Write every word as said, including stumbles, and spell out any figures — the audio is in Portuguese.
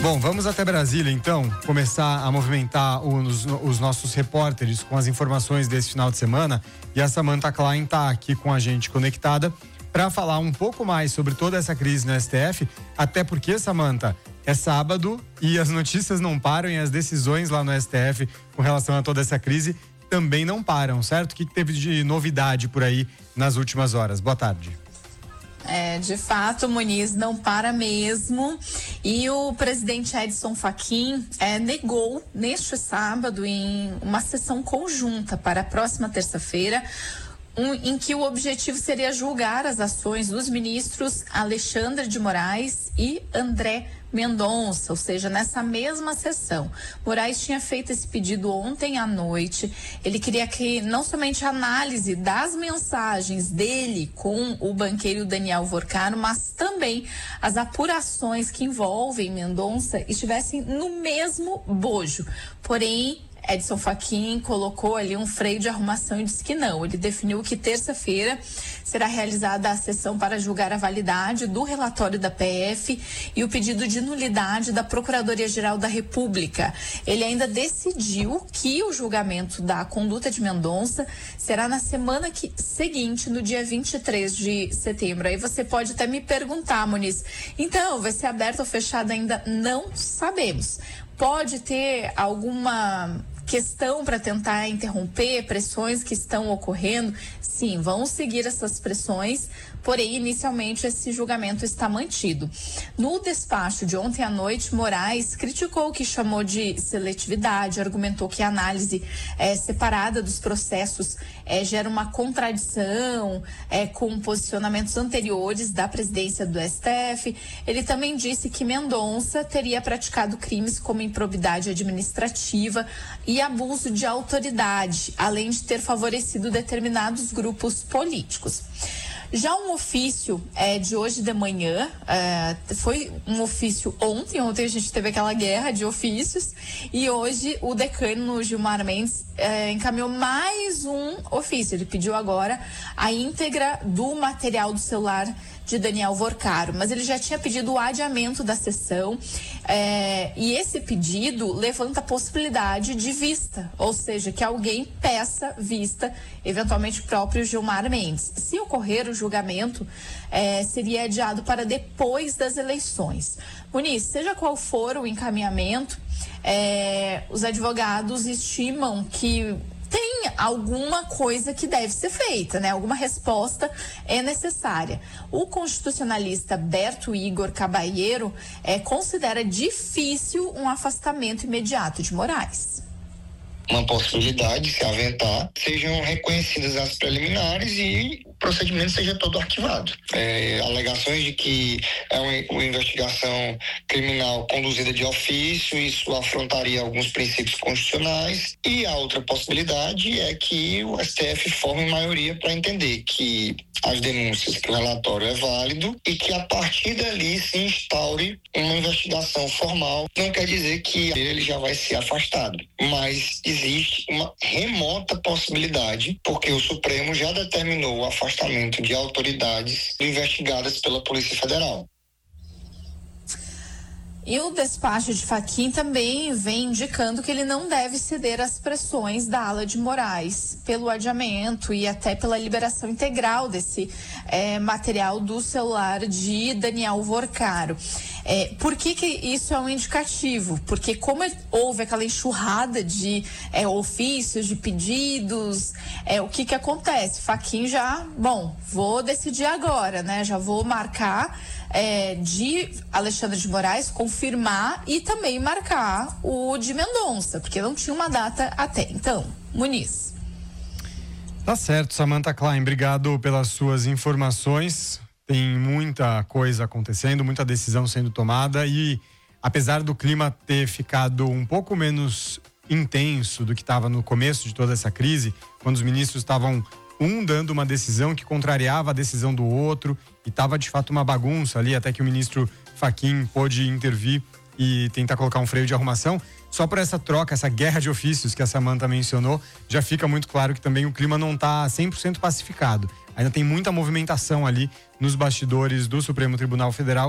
Bom, vamos até Brasília, então, começar a movimentar os, os nossos repórteres com as informações desse final de semana. E a Samantha Klein está aqui com a gente conectada para falar um pouco mais sobre toda essa crise no S T F, até porque, Samantha, é sábado e as notícias não param e as decisões lá no S T F com relação a toda essa crise também não param, certo? O que teve de novidade por aí nas últimas horas? Boa tarde. É, de fato, Muniz, não para mesmo. E o presidente Edson Fachin é, negou neste sábado, em uma sessão conjunta para a próxima terça-feira, Um, em que o objetivo seria julgar as ações dos ministros Alexandre de Moraes e André Mendonça, ou seja, nessa mesma sessão. Moraes tinha feito esse pedido ontem à noite. Ele queria que não somente a análise das mensagens dele com o banqueiro Daniel Vorcaro, mas também as apurações que envolvem Mendonça estivessem no mesmo bojo. Porém, Edson Fachin colocou ali um freio de arrumação e disse que não. Ele definiu que terça-feira será realizada a sessão para julgar a validade do relatório da P F e o pedido de nulidade da Procuradoria-Geral da República. Ele ainda decidiu que o julgamento da conduta de Mendonça será na semana que, seguinte, no dia vinte e três de setembro. Aí você pode até me perguntar, Muniz, então, vai ser aberto ou fechado ainda? Não sabemos. Pode ter alguma questão para tentar interromper pressões que estão ocorrendo? Sim, vão seguir essas pressões, porém, inicialmente, esse julgamento está mantido. No despacho de ontem à noite, Moraes criticou o que chamou de seletividade, argumentou que a análise é, separada dos processos é, gera uma contradição é, com posicionamentos anteriores da presidência do S T F. Ele também disse que Mendonça teria praticado crimes como improbidade administrativa e abuso de autoridade, além de ter favorecido determinados grupos políticos. Já um ofício é, de hoje de manhã, é, foi um ofício ontem, ontem a gente teve aquela guerra de ofícios, e hoje o decano Gilmar Mendes é, encaminhou mais um ofício. Ele pediu agora a íntegra do material do celular de Daniel Vorcaro, mas ele já tinha pedido o adiamento da sessão, é, e esse pedido levanta a possibilidade de vista, ou seja, que alguém peça vista, eventualmente o próprio Gilmar Mendes. Se ocorrer o julgamento, é, seria adiado para depois das eleições. Muniz, seja qual for o encaminhamento, é, os advogados estimam que tem alguma coisa que deve ser feita, né? Alguma resposta é necessária. O constitucionalista Berto Igor Caballero é, considera difícil um afastamento imediato de Moraes. Uma possibilidade, se aventar, sejam reconhecidas as preliminares e o procedimento seja todo arquivado. É, alegações de que é uma, uma investigação criminal conduzida de ofício, isso afrontaria alguns princípios constitucionais, e a outra possibilidade é que o S T F forme maioria para entender que as denúncias, que o relatório é válido e que a partir dali se instaure uma investigação formal. Não quer dizer que ele já vai ser afastado, mas existe uma remota possibilidade, porque o Supremo já determinou o afastamento de autoridades investigadas pela Polícia Federal. E o despacho de Fachin também vem indicando que ele não deve ceder às pressões da ala de Moraes pelo adiamento e até pela liberação integral desse é, material do celular de Daniel Vorcaro. É, por que que isso é um indicativo? Porque como houve aquela enxurrada de é, ofícios, de pedidos, é, o que que acontece? Fachin já, bom, vou decidir agora, né? Já vou marcar é, de Alexandre de Moraes, confirmar e também marcar o de Mendonça, porque não tinha uma data até então. Muniz. Tá certo, Samantha Klein, obrigado pelas suas informações. Tem muita coisa acontecendo, muita decisão sendo tomada e apesar do clima ter ficado um pouco menos intenso do que estava no começo de toda essa crise, quando os ministros estavam um dando uma decisão que contrariava a decisão do outro e estava de fato uma bagunça ali, até que o ministro Fachin pôde intervir e tentar colocar um freio de arrumação. Só por essa troca, essa guerra de ofícios que a Samantha mencionou, já fica muito claro que também o clima não está cem por cento pacificado. Ainda tem muita movimentação ali nos bastidores do Supremo Tribunal Federal.